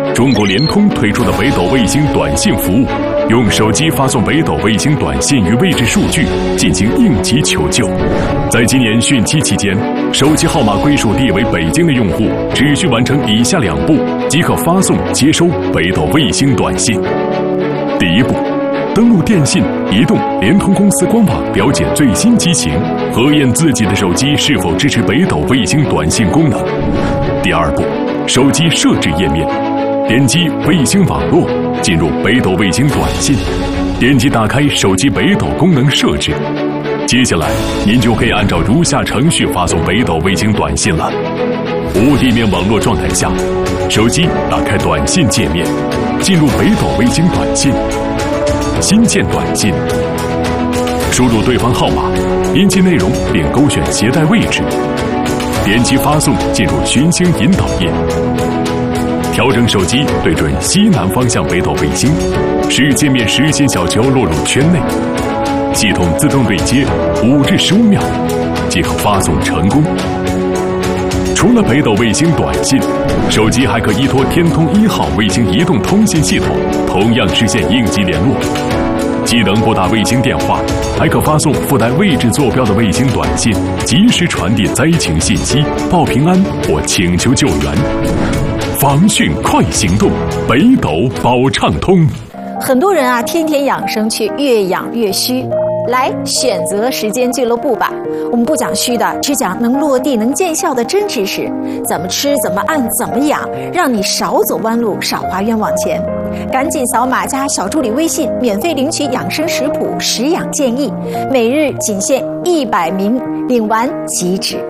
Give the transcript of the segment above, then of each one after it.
中国联通推出的北斗卫星短信服务，用手机发送北斗卫星短信与位置数据进行应急求救。在今年汛期期间，手机号码归属地为北京的用户，只需完成以下2步即可发送接收北斗卫星短信。第1步，登录电信、移动、联通公司官网了解最新机型，核验自己的手机是否支持北斗卫星短信功能。第2步，手机设置页面，点击卫星网络，进入北斗卫星短信，点击打开手机北斗功能设置。接下来，您就可以按照如下程序发送北斗卫星短信了。无地面网络状态下，手机打开短信界面，进入北斗卫星短信，新建短信，输入对方号码，编辑内容并勾选携带位置，点击发送，进入寻星引导页，调整手机对准西南方向北斗卫星，使界面实心小球落入圈内，系统自动对接5至15秒，即可发送成功。除了北斗卫星短信，手机还可依托天通1号卫星移动通信系统，同样实现应急联络。既能拨打卫星电话，还可发送附带位置坐标的卫星短信，及时传递灾情信息，报平安或请求救援。防汛快行动，北斗保畅通。 很多人啊，天天养生却越养越虚。来选择时间俱乐部吧，我们不讲虚的，只讲能落地能见效的真知识，怎么吃怎么按怎么养，让你少走弯路少花冤枉钱。赶紧扫码加小助理微信，免费领取养生食谱食养建议，每日仅限100名，领完即止。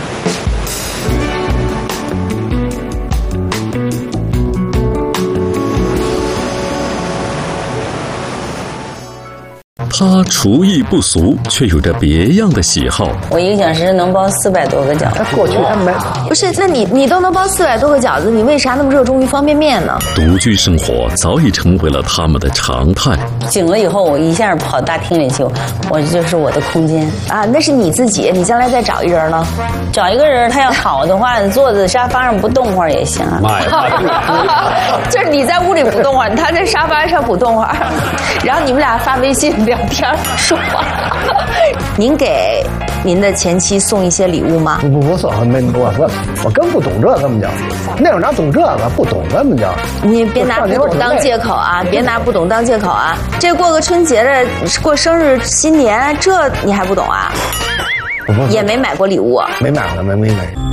他厨艺不俗，却有着别样的喜好。 我1个小时能包400多个饺子。 过去他们不是，那你都能包400多个饺子，你为啥那么热衷于方便面呢？ 独居生活早已成为了他们的常态。 醒了以后，我一下跑大厅里去，我就是我的空间啊。那是你自己，你将来再找一人呢？ 找一个人，他要好的话，坐在沙发上不动会儿也行啊。 妈呀！ 就是你在屋里不动会儿，他在沙发上不动会儿，然后你们俩发微信聊天说话。您给您的前妻送一些礼物吗？ 不送，我更不懂这个么叫，那会儿哪懂这个，不懂这么叫。 你别拿不懂当借口啊！别拿不懂当借口啊！这过个春节的，过生日、新年，这你还不懂啊？也没买过礼物， 没买过，没买。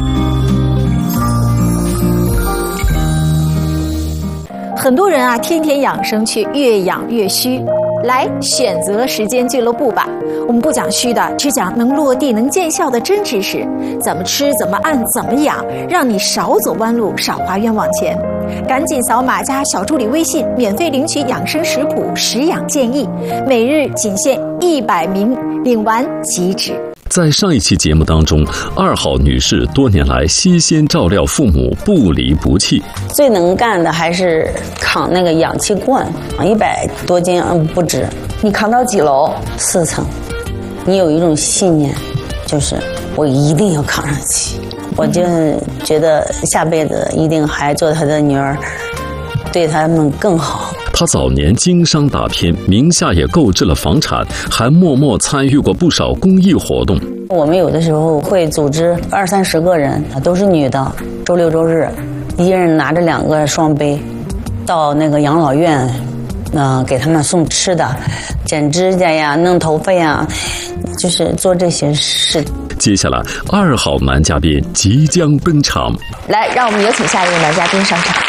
很多人啊，天天养生却越养越虚。来选择时间俱乐部吧，我们不讲虚的，只讲能落地能见效的真知识，怎么吃怎么按怎么养，让你少走弯路少花冤枉钱。赶紧扫码加小助理微信，免费领取养生食谱食养建议，每日仅限100名，领完即止。 在上一期节目当中，2号女士多年来悉心照料父母，不离不弃。 最能干的还是扛那个氧气罐，100多斤，不止。 你扛到几楼 ？4层。你有一种信念，就是我一定要扛上去。我就觉得下辈子一定还做她的女儿，对他们更好。 他早年经商打拼，名下也购置了房产，还默默参与过不少公益活动。 我们有的时候会组织20-30个人，都是女的，周六周日，一人拿着2个双杯，到那个养老院，给他们送吃的，剪指甲呀，弄头发呀，就是做这些事。 接下来2号男嘉宾即将登场， 来，让我们有请下一位男嘉宾上场。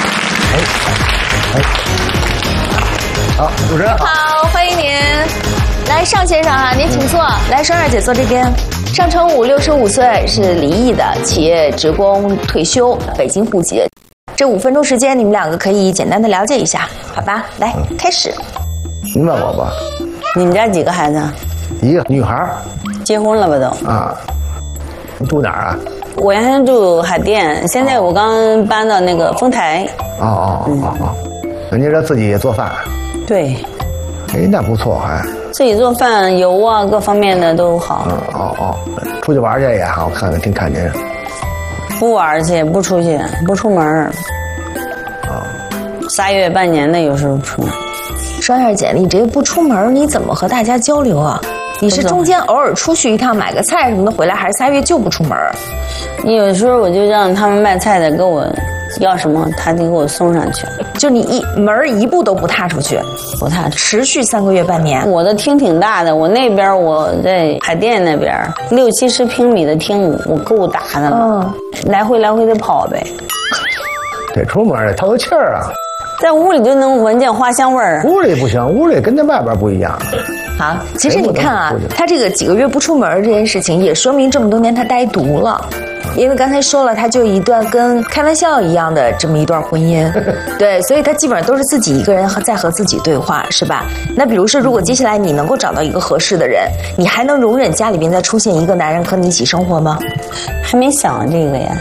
好，主持人好，欢迎您。来，尚先生哈，您请坐。来，双儿姐坐这边。尚成武65岁，是离异的企业职工，退休，北京户籍。这5分钟时间，你们2个可以简单的了解一下，好吧？来，开始。 你问我吧。 你们家几个孩子 ？1个女孩。 结婚了吧都？ 啊。你住哪儿啊？ 我原先住海淀，现在我刚搬到那个丰台。 人家这自己做饭。 对。 哎，那不错，还。 自己做饭，油啊，各方面的都好。 出去玩去也好，挺看见。 不玩去，不出去，不出门。 3月半年的有时候出门。 双燕姐，你这不出门，你怎么和大家交流啊？你是中间偶尔出去一趟买个菜什么的回来，还是3月就不出门？ 你有时候我就让他们卖菜的给我要什么，他就给我送上去。 就你门一步都不踏出去， 不踏出， 持续3个月半年。 我的厅挺大的，我那边我在海淀那边60、70平米的厅，我够大的了。来回的跑呗。 得出门得透透气儿啊。 在屋里就能闻见花香味儿。 屋里不行，屋里跟那外边不一样。 好，其实你看啊，他这个几个月不出门这件事情，也说明这么多年他呆独了。因为刚才说了，他就一段跟开玩笑一样的这么一段婚姻，对，所以他基本上都是自己一个人在和自己对话，是吧？那比如说，如果接下来你能够找到一个合适的人，你还能容忍家里边再出现一个男人和你一起生活吗？ 还没想这个呀，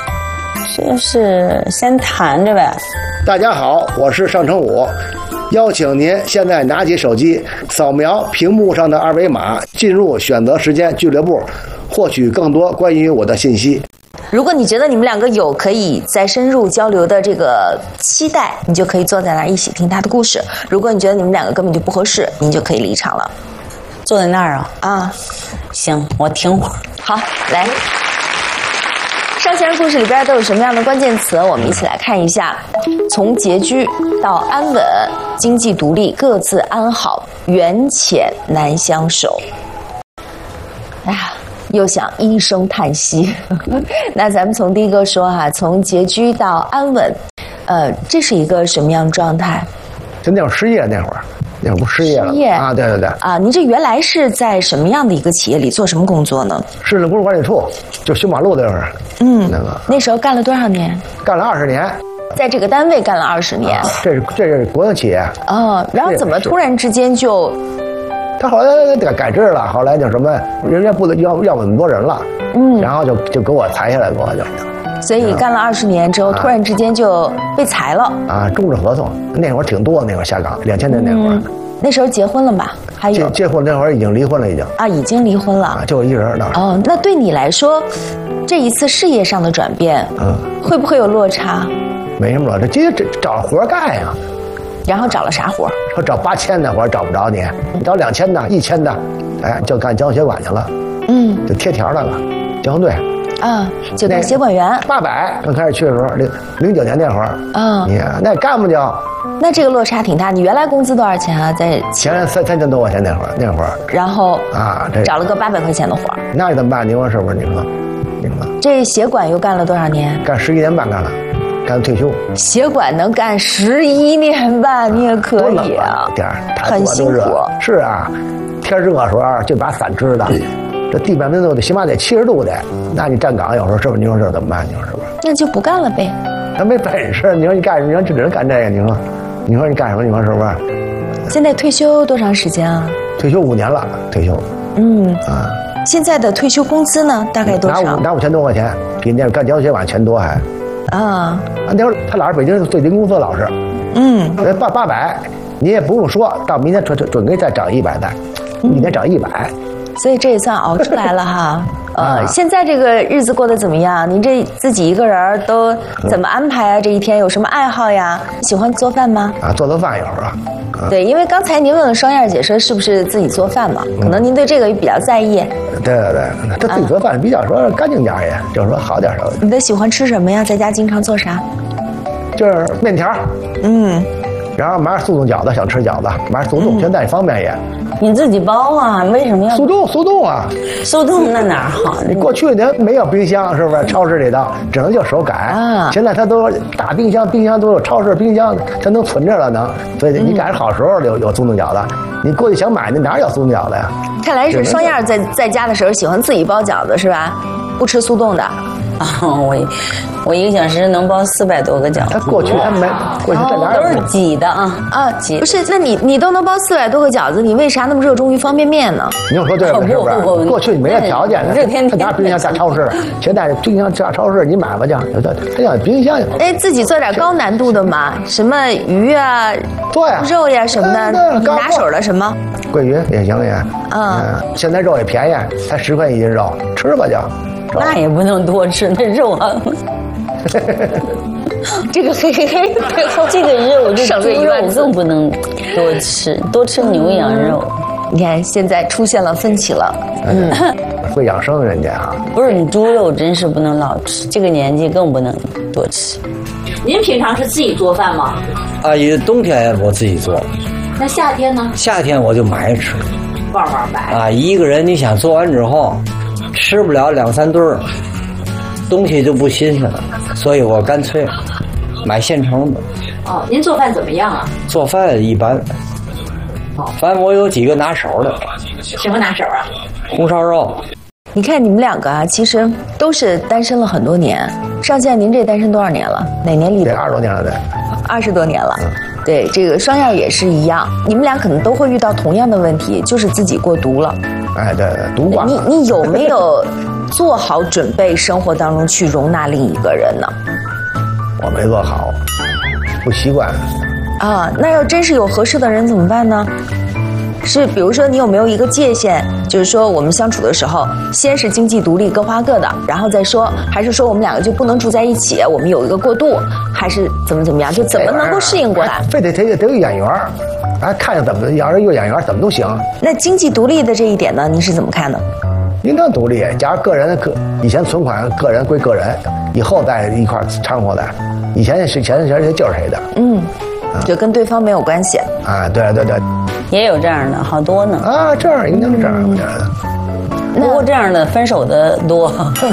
就是先谈着呗。 大家好，我是尚成武，邀请您现在拿起手机，扫描屏幕上的2维码，进入选择时间俱乐部，获取更多关于我的信息。 如果你觉得你们两个有可以再深入交流的这个期待，你就可以坐在那儿一起听他的故事；如果你觉得你们两个根本就不合适，您就可以离场了。 坐在那儿啊？ 啊， 行，我听会儿。 好，来。上先生故事里边都有什么样的关键词？我们一起来看一下。从拮据到安稳，经济独立，各自安好，缘浅难相守。哎呀，又想一声叹息。那咱们从第一个说哈，从拮据到安稳，这是一个什么样的状态？ 就那会儿失业那会儿。那会儿不失业了啊？对对对啊！您这原来是在什么样的一个企业里做什么工作呢？ 市政公路管理处，就修马路的时候。 那时候干了多少年？ 干了20年， 在这个单位干了20年。 这是国营企业。 然后怎么突然之间就？ 他后来改制了，后来就什么，人家部要我们多人了，然后就给我裁下来，给我就。 所以干了20年之后，突然之间就被裁了啊！终止合同，那会儿挺多，那会儿下岗，2000年那会儿。 那时候结婚了吧？还有结婚那会儿已经离婚了，已经啊， 已经离婚了， 就我一人那。 哦，那对你来说，这一次事业上的转变，会不会有落差？ 没什么落差，这找活干呀。 然后找了啥活？ 说找8000的活找不着你，找2000的、1000的，哎，就干交通协管去了。就贴条那个交通队。 啊，就当协管员 ，800刚开始去的时候，09年那会儿，你那干不就？ 那这个落差挺大。你原来工资多少钱啊？在前3000多块钱那会儿， 然后这找了个800块钱的活， 那怎么办？你说是不是？你说， 这协管又干了多少年？ 干11年半干了，干到退休。 协管能干11年半，你也可以啊，很辛苦。 是啊，天热的时候就把伞支的。这地板温度起码得70度的，那你站岗有时候是不是？你说这怎么办？你说是不是？ 那就不干了呗。 他没本事，你说你干什么？你说只能干这个，你说你干什么？你说是不是？ 现在退休多长时间啊？ 退休5年了，退休。 现在的退休工资呢？大概多少？ 拿5000多块钱，比那干交通协管钱多还。那会儿他老是北京最低工资老师。800，你也不用说到明天准给再涨100的，一年涨100。 所以这也算熬出来了哈。现在这个日子过得怎么样？您这自己一个人都怎么安排啊？这一天有什么爱好呀？喜欢做饭吗？ 做饭有时候。 对，因为刚才您问了双燕姐说是不是自己做饭嘛？可能您对这个也比较在意。 对，他自己做饭比较说干净点也，就是说好点稍微。 你都喜欢吃什么呀？在家经常做啥？ 就是面条。然后买点速冻饺子，想吃饺子，买点速冻，现在方便也。 你自己包啊？为什么要速冻啊？ 速冻那哪好？ 你过去年没有冰箱，是不是？超市里头只能就手改。现在它都大冰箱都有，超市冰箱它能存着了能。所以你赶上好时候有速冻饺子，你过去想买那哪有速冻饺子呀？ 看来是双燕在家的时候喜欢自己包饺子是吧？不吃速冻的。 我1个小时能包400多个饺子。 他过去他没，过去在哪都是挤的挤。 不是，那你都能包400多个饺子，你为啥那么热衷于方便面呢？ 你说对了是不是？过去你没这条件，他拿冰箱下超市，现在冰箱下超市你买吧去，他要冰箱。 自己做点高难度的嘛，什么鱼啊， 对肉呀什么的，你拿手的什么？ 桂鱼也行也。现在肉也便宜，才10块1斤肉，吃吧就。 那也不能多吃，那肉啊。 这个黑背后这个肉省略猪肉更不能多吃，多吃牛羊肉。 你看现在出现了分歧了。 会养生人家啊。 不是，你猪肉真是不能老吃，这个年纪更不能多吃。 您平常是自己做饭吗？ 啊，也冬天我自己做， 那夏天呢？ 夏天我就买吃。 旺买。 啊，一个人你想做完之后，吃不了2、3顿，东西就不新鲜了，所以我干脆买现成的。 哦，您做饭怎么样啊？ 做饭一般。反正我有几个拿手的。 什么拿手啊？ 红烧肉。 你看你们两个啊，其实都是单身了很多年。上线您这单身多少年了？哪年立的 ？20多年了得。 20多年了。对，这个双燕也是一样，你们俩可能都会遇到同样的问题，就是自己过独了。 哎，对，独寡。 你有没有做好准备，生活当中去容纳另一个人呢？ 我没做好，不习惯。 啊，那要真是有合适的人怎么办呢？是比如说你有没有一个界限，就是说我们相处的时候，先是经济独立各花各的，然后再说，还是说我们两个就不能住在一起，我们有一个过渡，还是怎么样，就怎么能够适应过来？ 非得有眼缘，哎，看着怎么，要是有眼缘怎么都行。 那经济独立的这一点呢，您是怎么看的？ 应当独立，假如以前存款个人归个人，以后在一块掺和的，以前是钱就是谁的。 就跟对方没有关系啊，对， 也有这样的，好多呢啊，这样应该是这样，我觉得。 不过这样的分手的多。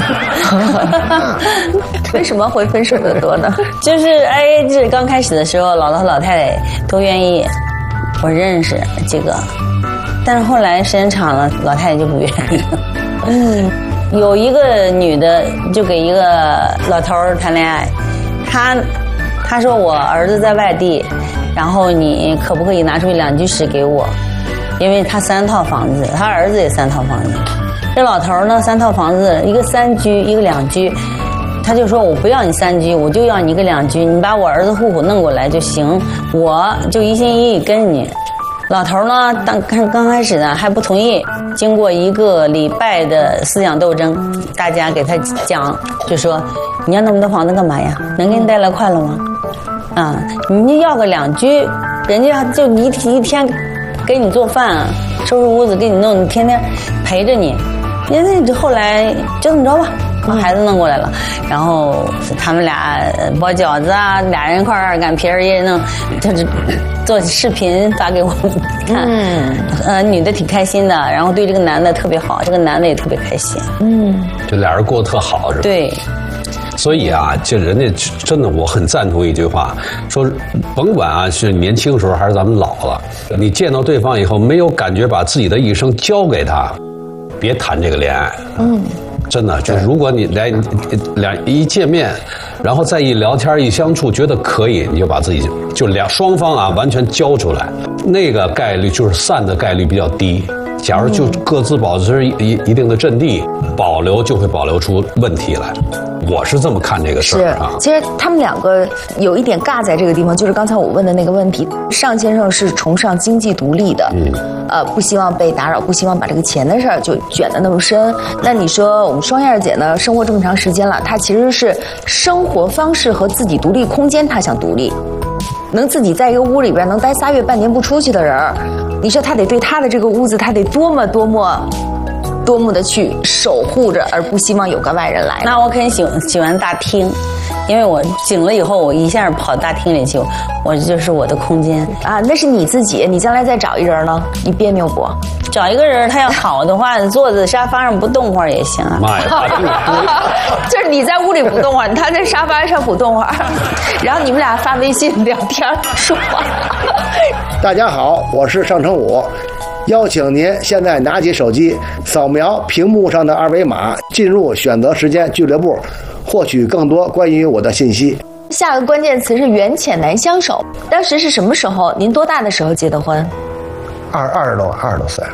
为什么会分手的多呢？ 就是这刚开始的时候，姥姥和老太太都愿意我认识这个，但是后来时间长了，老太太就不愿意了。有一个女的就给一个老头谈恋爱，他说我儿子在外地，然后你可不可以拿出2居室给我？因为他3套房子，他儿子也3套房子。这老头呢，3套房子，一个3居，一个2居。他就说我不要你3居，我就要你一个2居，你把我儿子户口弄过来就行，我就一心一意跟你。老头呢，刚开始呢还不同意，经过1个礼拜的思想斗争，大家给他讲，就说你要那么多房子干嘛呀？能给你带来快乐吗？啊，你要个2居，人家就一天给你做饭，收拾屋子给你弄，你天天陪着你。那后来就这么着吧，把孩子弄过来了，然后他们俩包饺子啊，2人一块儿擀皮儿，一人弄，就是做视频发给我们看。女的挺开心的，然后对这个男的特别好，这个男的也特别开心。 就俩人过得特好，是吧？ 对。 所以啊，这人家真的，我很赞同一句话，说甭管啊是年轻时候还是咱们老了，你见到对方以后没有感觉把自己的一生交给他，别谈这个恋爱。真的，就是如果你一见面，然后再一聊天一相处，觉得可以，你就把自己就双方啊完全交出来，那个概率就是散的概率比较低。假如就各自保持一定的阵地，保留就会保留出问题来。我是这么看这个事儿啊。 其实他们两个有一点尬在这个地方，就是刚才我问的那个问题。尚先生是崇尚经济独立的，不希望被打扰，不希望把这个钱的事儿就卷得那么深。那你说我们双燕姐呢，生活这么长时间了，她其实是生活方式和自己独立空间，她想独立，能自己在一个屋里边能待3月半年不出去的人，你说她得对她的这个屋子，她得多么的去守护着，而不希望有个外人来。 那我肯定喜欢大厅，因为我醒了以后，我一下跑大厅里去，我就是我的空间啊。那是你自己，你将来再找一人呢，你别扭不？ 找一个人，他要好的话，坐在沙发上不动会儿也行啊。 妈呀， 就是你在屋里不动会儿，他在沙发上不动会儿，然后你们俩发微信聊天说话。 大家好，我是尚成武。邀请您现在拿起手机，扫描屏幕上的2维码，进入选择时间俱乐部，获取更多关于我的信息。 下个关键词是缘浅难相守。当时是什么时候？您多大的时候结的婚？ 二十多岁。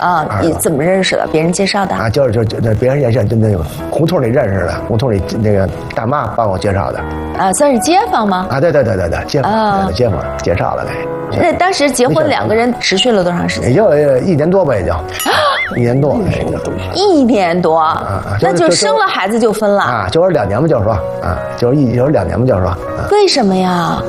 啊，你怎么认识的？别人介绍的啊？就别人也是就那个胡同里认识的，胡同里那个大妈帮我介绍的。 啊，算是街坊吗？ 啊，对，街坊，街坊介绍的那。 那当时结婚2个人持续了多长时间？ 也就1年多吧，也就1年多。 1年多啊，那就生了孩子就分了啊？就是2年嘛，就是说啊，就是2年嘛，就是说。 为什么呀？